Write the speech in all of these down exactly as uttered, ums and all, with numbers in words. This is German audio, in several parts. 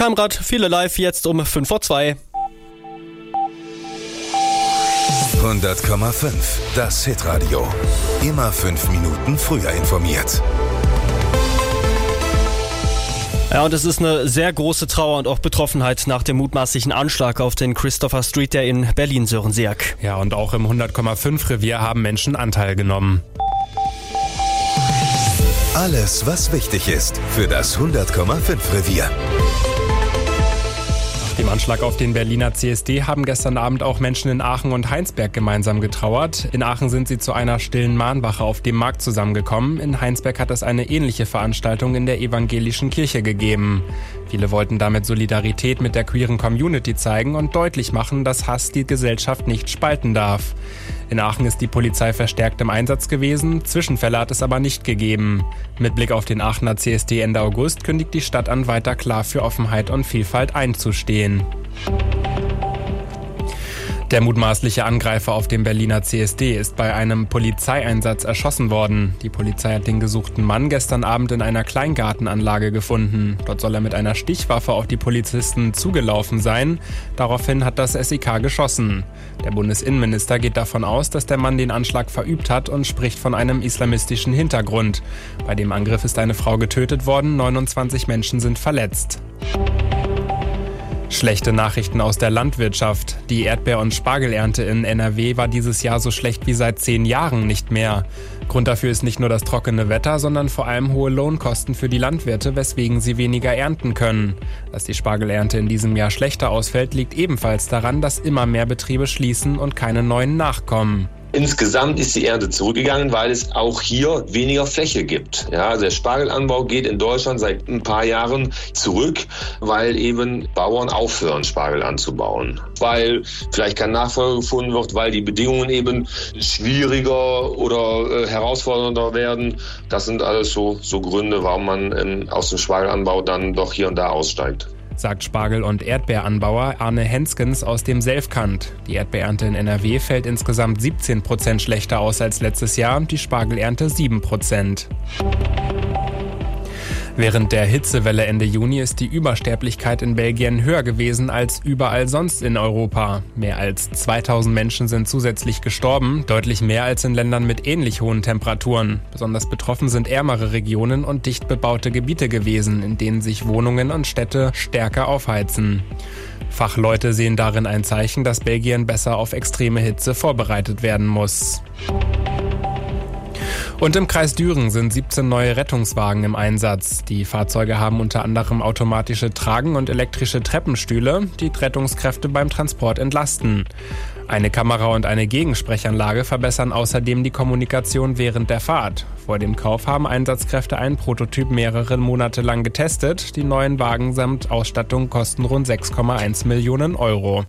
Kamrad, viele live jetzt um fünf vor zwei. hundert Komma fünf, das Hitradio. Immer fünf Minuten früher informiert. Ja, und es ist eine sehr große Trauer und auch Betroffenheit nach dem mutmaßlichen Anschlag auf den Christopher Street Day in Berlin, Sören Seak. Ja, und auch im hundert Komma fünf Revier haben Menschen Anteil genommen. Alles, was wichtig ist für das hundert Komma fünf Revier. Nach dem Anschlag auf den Berliner C S D haben gestern Abend auch Menschen in Aachen und Heinsberg gemeinsam getrauert. In Aachen sind sie zu einer stillen Mahnwache auf dem Markt zusammengekommen. In Heinsberg hat es eine ähnliche Veranstaltung in der evangelischen Kirche gegeben. Viele wollten damit Solidarität mit der queeren Community zeigen und deutlich machen, dass Hass die Gesellschaft nicht spalten darf. In Aachen ist die Polizei verstärkt im Einsatz gewesen, Zwischenfälle hat es aber nicht gegeben. Mit Blick auf den Aachener C S D Ende August kündigt die Stadt an, weiter klar für Offenheit und Vielfalt einzustehen. Der mutmaßliche Angreifer auf dem Berliner C S D ist bei einem Polizeieinsatz erschossen worden. Die Polizei hat den gesuchten Mann gestern Abend in einer Kleingartenanlage gefunden. Dort soll er mit einer Stichwaffe auf die Polizisten zugelaufen sein. Daraufhin hat das S E K geschossen. Der Bundesinnenminister geht davon aus, dass der Mann den Anschlag verübt hat und spricht von einem islamistischen Hintergrund. Bei dem Angriff ist eine Frau getötet worden, neunundzwanzig Menschen sind verletzt. Schlechte Nachrichten aus der Landwirtschaft. Die Erdbeer- und Spargelernte in N R W war dieses Jahr so schlecht wie seit zehn Jahren nicht mehr. Grund dafür ist nicht nur das trockene Wetter, sondern vor allem hohe Lohnkosten für die Landwirte, weswegen sie weniger ernten können. Dass die Spargelernte in diesem Jahr schlechter ausfällt, liegt ebenfalls daran, dass immer mehr Betriebe schließen und keine neuen nachkommen. Insgesamt ist die Ernte zurückgegangen, weil es auch hier weniger Fläche gibt. Ja, also der Spargelanbau geht in Deutschland seit ein paar Jahren zurück, weil eben Bauern aufhören, Spargel anzubauen. Weil vielleicht kein Nachfolger gefunden wird, weil die Bedingungen eben schwieriger oder äh, herausfordernder werden. Das sind alles so, so Gründe, warum man ähm, aus dem Spargelanbau dann doch hier und da aussteigt. Sagt Spargel- und Erdbeeranbauer Arne Henskens aus dem Selfkant. Die Erdbeerernte in N R W fällt insgesamt siebzehn Prozent schlechter aus als letztes Jahr, die Spargelernte sieben Prozent. Während der Hitzewelle Ende Juni ist die Übersterblichkeit in Belgien höher gewesen als überall sonst in Europa. Mehr als zweitausend Menschen sind zusätzlich gestorben, deutlich mehr als in Ländern mit ähnlich hohen Temperaturen. Besonders betroffen sind ärmere Regionen und dicht bebaute Gebiete gewesen, in denen sich Wohnungen und Städte stärker aufheizen. Fachleute sehen darin ein Zeichen, dass Belgien besser auf extreme Hitze vorbereitet werden muss. Und im Kreis Düren sind siebzehn neue Rettungswagen im Einsatz. Die Fahrzeuge haben unter anderem automatische Tragen- und elektrische Treppenstühle, die Rettungskräfte beim Transport entlasten. Eine Kamera und eine Gegensprechanlage verbessern außerdem die Kommunikation während der Fahrt. Vor dem Kauf haben Einsatzkräfte einen Prototyp mehrere Monate lang getestet. Die neuen Wagen samt Ausstattung kosten rund sechs Komma eins Millionen Euro.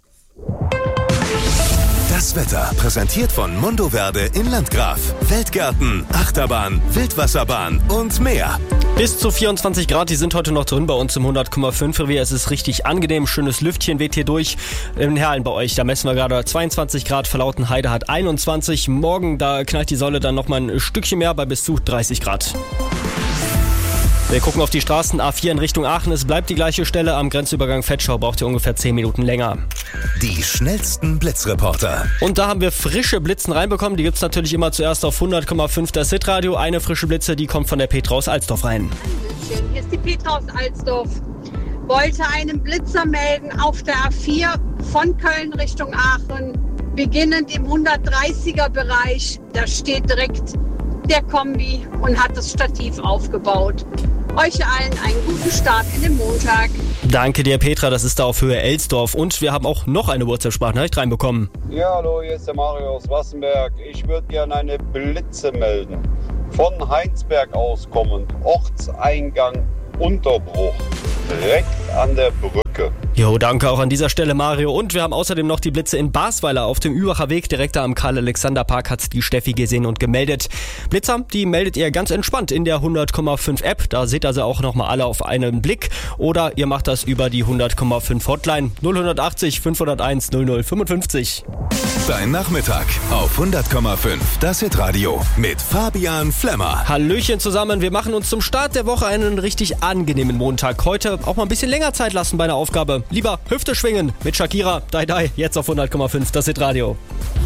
Das Wetter präsentiert von Mundo Verde in Landgraf. Weltgärten, Achterbahn, Wildwasserbahn und mehr. Bis zu vierundzwanzig Grad, die sind heute noch drin bei uns im hundert Komma fünf Revier. Es ist richtig angenehm, schönes Lüftchen weht hier durch. In Herlen bei euch, da messen wir gerade zweiundzwanzig Grad, Verlautenheide hat einundzwanzig. Morgen, da knallt die Sonne dann noch mal ein Stückchen mehr bei bis zu dreißig Grad. Wir gucken auf die Straßen. A vier in Richtung Aachen. Es bleibt die gleiche Stelle. Am Grenzübergang Vetschau braucht ihr ungefähr zehn Minuten länger. Die schnellsten Blitzreporter. Und da haben wir frische Blitzen reinbekommen. Die gibt's natürlich immer zuerst auf hundert Komma fünf das Hitradio. Eine frische Blitze, die kommt von der Petra aus Alsdorf rein. Hier ist die Petra aus Alsdorf. Wollte einen Blitzer melden auf der A vier von Köln Richtung Aachen. Beginnend im hundertdreißiger Bereich. Da steht direkt der Kombi und hat das Stativ aufgebaut. Euch allen einen guten Start in den Montag. Danke dir, Petra. Das ist da auf Höhe Elsdorf. Und wir haben auch noch eine WhatsApp-Sprachnachricht reinbekommen. Ja, hallo, hier ist der Mario aus Wassenberg. Ich würde gerne eine Blitze melden. Von Heinsberg aus kommend. Ortseingang Unterbruch. Direkt an der Brücke. Jo, danke auch an dieser Stelle, Mario. Und wir haben außerdem noch die Blitze in Basweiler auf dem Übacher Weg. Direkt da am Karl-Alexander-Park hat die Steffi gesehen und gemeldet. Blitzer, die meldet ihr ganz entspannt in der hundert Komma fünf App. Da seht ihr sie auch nochmal alle auf einen Blick. Oder ihr macht das über die hundert Komma fünf Hotline null achtzig fünfhunderteins null null fünfundfünfzig. Dein Nachmittag auf hundert Komma fünf. Das Hitradio mit Fabian Flemmer. Hallöchen zusammen. Wir machen uns zum Start der Woche einen richtig angenehmen Montag. Heute auch mal ein bisschen länger Zeit lassen bei der Aufgabe. Lieber Hüfte schwingen mit Shakira. Dai Dai, jetzt auf hundert Komma fünf. Das Hitradio.